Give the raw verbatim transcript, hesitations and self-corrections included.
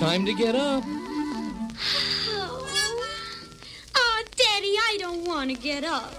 time to get up. Oh, oh Daddy, I don't want to get up.